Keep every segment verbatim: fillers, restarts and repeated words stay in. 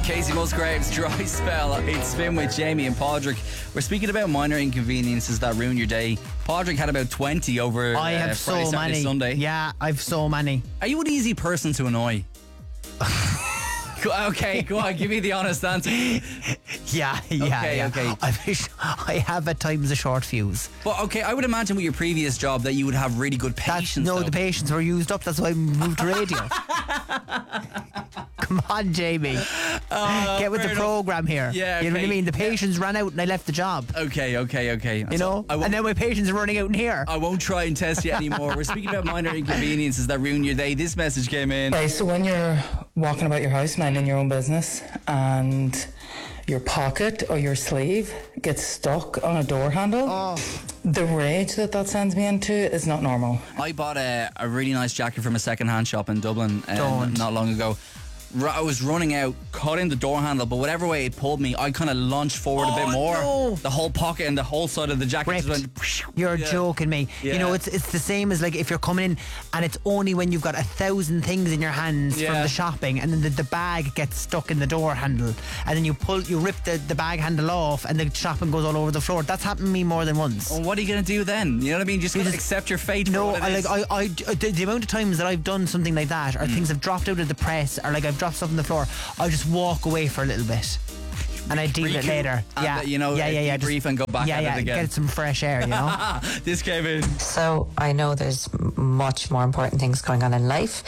Casey Musgraves, Dry Spell. It's Spin with Jamie and Padraig. We're speaking about minor inconveniences that ruin your day. Padraig had about twenty over I uh, have Friday, so Saturday, many. Sunday. Yeah, I've so many. Are you an easy person to annoy? Okay, go on, give me the honest answer. Yeah, yeah, Okay, yeah. okay. I wish I have at times a short fuse. But okay, I would imagine with your previous job that you would have really good That's, patience. no, though. the patience were used up. That's why I moved to radio. Come on, Jamie. Uh, Get with the fair enough. program here. Yeah, You know what I okay. mean? The patience ran out and I left the job. Okay, okay, okay. You know? I won't, And now my patience is running out in here. I won't try and test you anymore. We're speaking about minor inconveniences that ruin your day. This message came in. Okay, so when you're walking about your house, minding your own business, and your pocket or your sleeve gets stuck on a door handle, Oh. the rage that that sends me into is not normal. I bought a, a really nice jacket from a second-hand shop in Dublin uh, Don't. not long ago. R- I was running out, caught in the door handle, but whatever way it pulled me, I kind of launched forward a Oh, bit more. no. The whole pocket and the whole side of the jacket just Ripped. went. You're Yeah. joking me. Yeah. You know, it's it's the same as like if you're coming in and it's only when you've got a thousand things in your hands from Yeah. the shopping, and then the, the bag gets stuck in the door handle, and then you pull, you rip the, the bag handle off, and the shopping goes all over the floor. That's happened to me more than once. Well, what are you going to do then? You know what I mean? Just, You gotta just- accept your fate. for No, what it I, is. like I, I, the, the amount of times that I've done something like that, or things have dropped out of the press, or like I've dropped stuff on the floor, I just walk away for a little bit, and I deal with it Recoup later. and, Yeah, uh, you know, yeah, yeah, yeah. debrief and go back yeah, at it yeah, again. Get some fresh air, you know. This came in. So I know there's m- much more important things going on in life,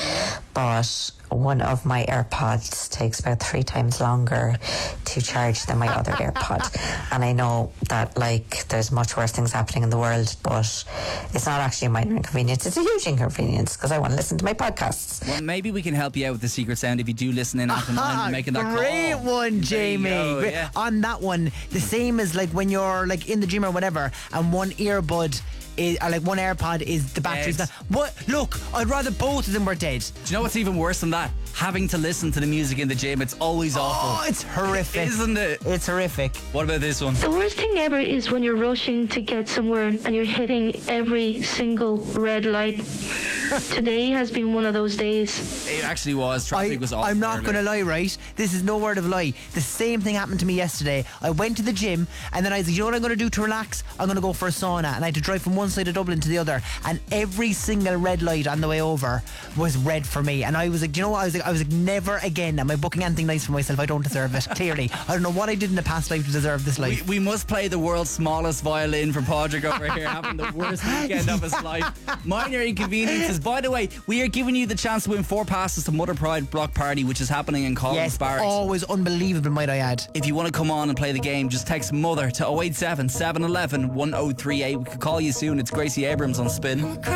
but one of my AirPods takes about three times longer to charge than my other AirPod. And I know that, like, there's much worse things happening in the world, but it's not actually a minor inconvenience. It's a huge inconvenience because I want to listen to my podcasts. Well, maybe we can help you out with the secret sound if you do listen in after nine and making that Great call. one, There you Jamie. go, Great- yeah. On that one, the same as like when you're like in the gym or whatever, and one earbud is, or like one AirPod is the battery's Dead. gone. What? Look, I'd rather both of them were dead. Do you know what's even worse than that? Having to listen to the music in the gym. It's always Oh, awful. it's horrific. Isn't it? It's horrific. What about this one? The worst thing ever is when you're rushing to get somewhere and you're hitting every single red light. Today has been one of those days. It actually was. Traffic I, was awful. I'm not earlier. going to lie, right? This is no word of lie. The same thing happened to me yesterday. I went to the gym and then I was like, you know what I'm going to do to relax? I'm going to go for a sauna. And I had to drive from one side of Dublin to the other. And every single red light on the way over was red for me. And I was like, do you know what? I was like, I was like, never again am I booking anything nice for myself. I don't deserve it, clearly. I don't know what I did in the past life to deserve this We, life. we must play the world's smallest violin for Padraig over here, having the worst weekend of his life. Minor inconveniences. By the way, we are giving you the chance to win four passes to Mother Pride Block Party, which is happening in Collins Yes, Barracks. always unbelievable, might I add. If you want to come on and play the game, just text Mother to oh eight seven, seven one one, one oh three eight. We could call you soon. It's Gracie Abrams on Spin.